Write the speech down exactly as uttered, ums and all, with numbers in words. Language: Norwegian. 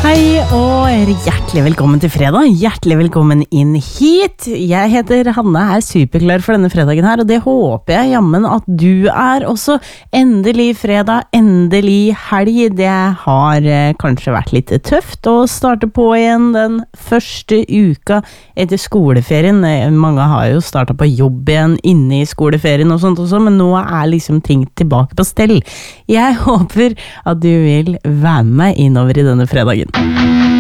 Hei og hjertelig velkommen til fredag. Hjertelig velkommen inn hit. Jeg heter Hanne, er superklar for denne fredagen her, og det håper jeg jammen at du er også. Endelig fredag, endelig helg. Det har eh, kanskje vært litt tøft å starte på igjen den første uka etter skoleferien. Mange har jo startet på jobb igjen inne i skoleferien og sånt også, men nå er liksom ting tilbake på stell. Jeg håper at du vil være med innover i denne fredagen.